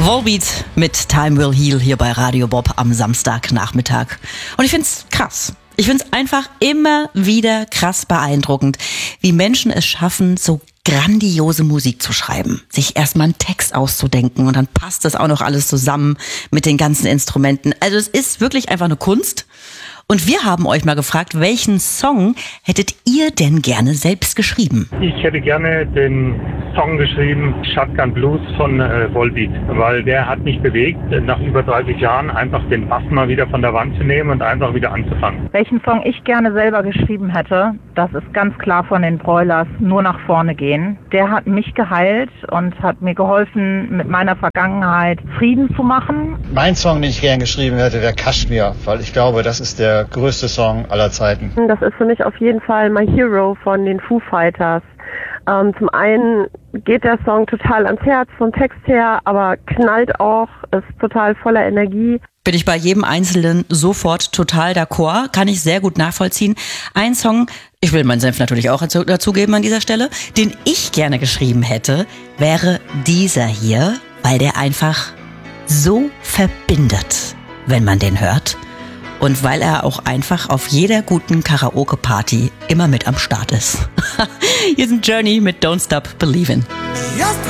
Volbeat mit Time Will Heal hier bei Radio Bob am Samstagnachmittag. Und ich find's krass. Ich find's einfach immer wieder krass beeindruckend, wie Menschen es schaffen, so grandiose Musik zu schreiben. Sich erstmal einen Text auszudenken und dann passt das auch noch alles zusammen mit den ganzen Instrumenten. Also es ist wirklich einfach eine Kunst. Und wir haben euch mal gefragt, welchen Song hättet ihr denn gerne selbst geschrieben? Ich hätte gerne den Song geschrieben, Shotgun Blues von Volbeat, weil der hat mich bewegt, nach über 30 Jahren einfach den Bass mal wieder von der Wand zu nehmen und einfach wieder anzufangen. Welchen Song ich gerne selber geschrieben hätte, das ist ganz klar von den Broilers, Nur nach vorne gehen. Der hat mich geheilt und hat mir geholfen, mit meiner Vergangenheit Frieden zu machen. Mein Song, den ich gerne geschrieben hätte, wäre Kashmir, weil ich glaube, das ist der größte Song aller Zeiten. Das ist für mich auf jeden Fall My Hero von den Foo Fighters. Zum einen geht der Song total ans Herz vom Text her, aber knallt auch, ist total voller Energie. Bin ich bei jedem Einzelnen sofort total d'accord, kann ich sehr gut nachvollziehen. Ein Song, ich will meinen Senf natürlich auch dazugeben an dieser Stelle, den ich gerne geschrieben hätte, wäre dieser hier, weil der einfach so verbindet, wenn man den hört. Und weil er auch einfach auf jeder guten Karaoke-Party immer mit am Start ist. Hier sind Journey mit Don't Stop Believin'.